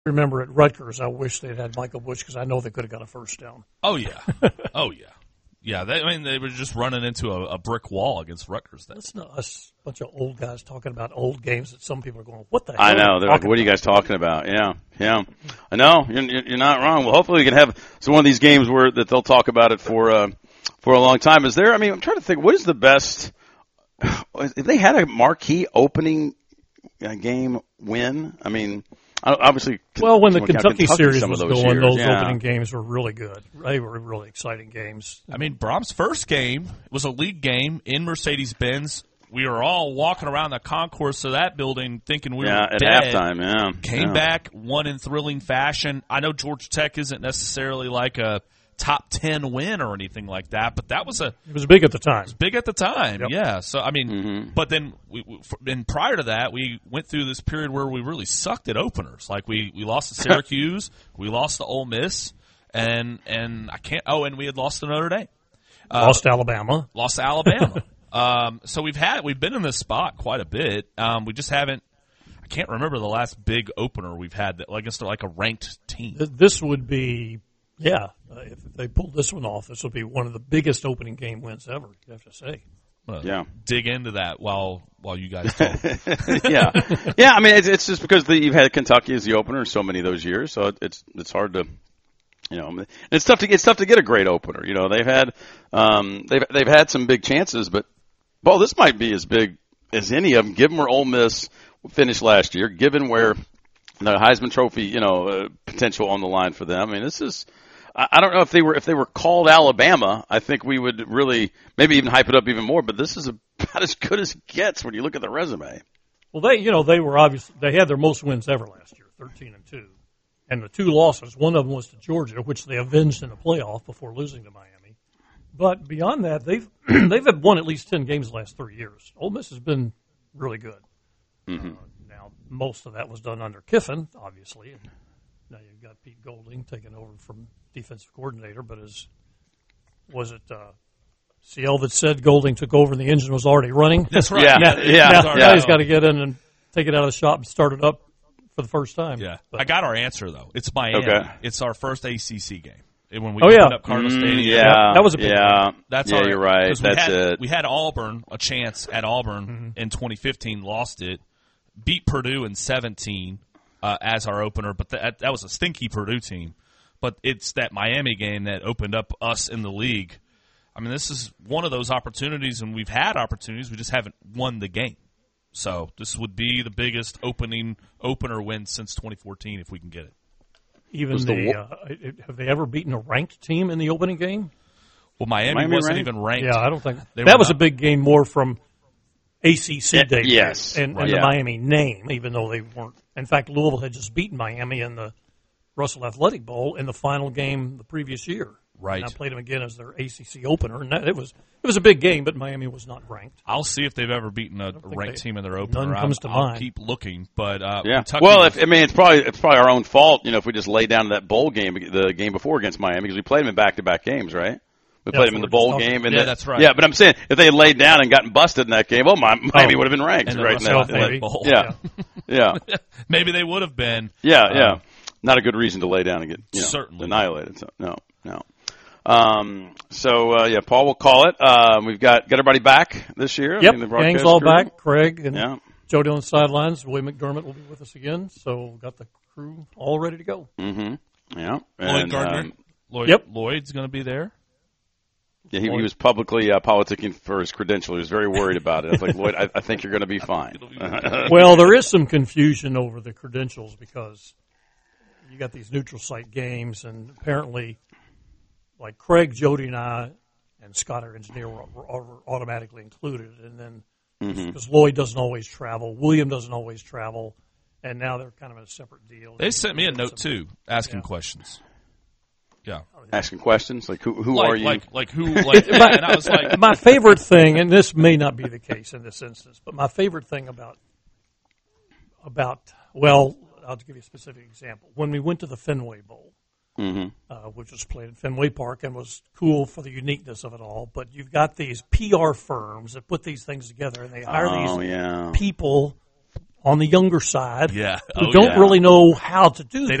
remember at Rutgers, I wish they'd had Michael Bush because I know they could have got a first down. Oh, yeah. Oh, yeah. Yeah, they were just running into a brick wall against Rutgers then. That's not us, a bunch of old guys talking about old games that some people are going, what the hell I know. are They're like, what are you guys talking about? Yeah. I know. You're not wrong. Well, hopefully we can have one of these games that they'll talk about it for a long time. I'm trying to think, what is the best, if they had a marquee opening game win? I mean, obviously. Well, when the Kentucky series was going, those yeah. opening games were really good. They were really exciting games. I mean, Brahms' first game was a league game in Mercedes-Benz. We were all walking around the concourse of that building thinking we were at dead. halftime. Yeah, Came back, won in thrilling fashion. I know Georgia Tech isn't necessarily like a top 10 win or anything like that, but it was big at the time. It was big at the time, yep. Yeah. So, I mean, but then and prior to that, we went through this period where we really sucked at openers. Like we lost to Syracuse, we lost to Ole Miss, and I can't. Oh, and we had lost to Notre Dame. Lost to Alabama. Lost to Alabama. So we've been in this spot quite a bit. We just haven't. I can't remember the last big opener we've had that against like a ranked team. This would be. Yeah, if they pulled this one off, this would be one of the biggest opening game wins ever, you have to say. Dig into that while you guys talk. Yeah. I mean, it's just because you've had Kentucky as the opener so many of those years, so it's hard to, it's tough to get a great opener. They've had some big chances, but this might be as big as any of them, given where Ole Miss finished last year, given where the Heisman Trophy, potential on the line for them. I mean, this is. I don't know if they were called Alabama, I think we would really maybe even hype it up even more. But this is about as good as it gets when you look at the resume. Well, they were obviously they had their most wins ever last year, 13-2, and the two losses. One of them was to Georgia, which they avenged in the playoff before losing to Miami. But beyond that, they've won at least 10 games the last 3 years. Ole Miss has been really good. Mm-hmm. Now, most of that was done under Kiffin, obviously. And now you've got Pete Golding taking over from defensive coordinator, but was it CL that said Golding took over and the engine was already running? That's right. Now he's got to get in and take it out of the shop and start it up for the first time. Yeah. But, I got our answer, though. It's Miami. Okay. It's our first ACC game. When we opened up Cardinal Stadium. Yeah. That was a big game. That's you're right. We had Auburn, a chance at Auburn in 2015, lost it, beat Purdue in 17 as our opener, but that was a stinky Purdue team. But it's that Miami game that opened up us in the league. I mean, this is one of those opportunities, and we've had opportunities. We just haven't won the game. So this would be the biggest opener win since 2014 if we can get it. Have they ever beaten a ranked team in the opening game? Well, Miami wasn't even ranked. Yeah, I don't think that was a big game more from ACC day. Yes, and the Miami name, even though they weren't. In fact, Louisville had just beaten Miami in the Russell Athletic Bowl in the final game the previous year. Right. And I played them again as their ACC opener, and it was a big game, but Miami was not ranked. I'll see if they've ever beaten a ranked team in their opener. None comes to I'll mind. keep looking, but Kentucky it's probably our own fault. If we just lay down to that bowl game, the game before against Miami, because we played them in back-to-back games, right? We played them in the bowl game, and that's right. Yeah, but I'm saying if they had laid down and gotten busted in that game, Miami would have been ranked right in that bowl. Yeah. Maybe they would have been. Yeah. Not a good reason to lay down and get certainly annihilated. So, no. Paul will call it. We've got everybody back this year. Yep, gang's all back. Craig and Jody on the sidelines. Willie McDermott will be with us again. So we've got the crew all ready to go. Mm-hmm. Yeah. Lloyd Gardner. Lloyd's going to be there. Yeah, he was publicly politicking for his credential. He was very worried about it. I was like, Lloyd, I think you're going to be fine. Well, there is some confusion over the credentials because you got these neutral site games, and apparently, like Craig, Jody, and I, and Scott, our engineer, were automatically included. And then because Lloyd doesn't always travel, William doesn't always travel, and now they're kind of in a separate deal. They sent me a note too, asking questions. Yeah, asking questions like who are you? Like who? And I was like, my favorite thing, and this may not be the case in this instance, but my favorite thing about I'll give you a specific example. When we went to the Fenway Bowl, which was played at Fenway Park and was cool for the uniqueness of it all, but you've got these PR firms that put these things together, and they hire these people on the younger side Yeah. who Oh, don't yeah. really know how to do They that.